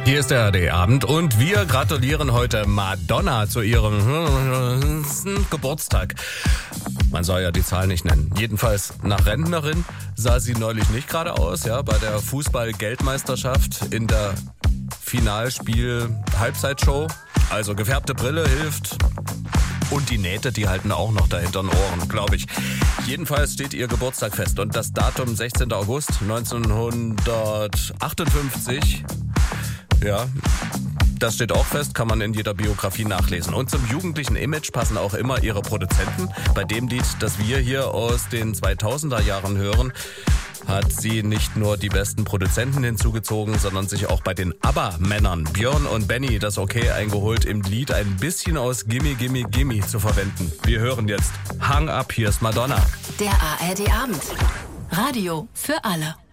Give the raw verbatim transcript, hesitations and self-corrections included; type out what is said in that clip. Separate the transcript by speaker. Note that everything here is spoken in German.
Speaker 1: Hier ist der A R D-Abend und wir gratulieren heute Madonna zu ihrem Geburtstag. Man soll ja die Zahl nicht nennen. Jedenfalls nach Rentnerin sah sie neulich nicht gerade aus, ja, bei der Fußball-Geldmeisterschaft in der Finalspiel-Halbzeitshow. Also gefärbte Brille hilft. Und die Nähte, die halten auch noch da hinter den Ohren, glaube ich. Jedenfalls steht ihr Geburtstag fest. Und das Datum sechzehnten August neunzehnhundertachtundfünfzig, ja, das steht auch fest, kann man in jeder Biografie nachlesen. Und zum jugendlichen Image passen auch immer ihre Produzenten. Bei dem Lied, das wir hier aus den zweitausender Jahren hören, hat sie nicht nur die besten Produzenten hinzugezogen, sondern sich auch bei den ABBA-Männern Björn und Benny das Okay eingeholt, im Lied ein bisschen aus Gimme Gimme Gimme zu verwenden. Wir hören jetzt Hang Up, hier ist Madonna.
Speaker 2: Der A R D-Abend. Radio für alle.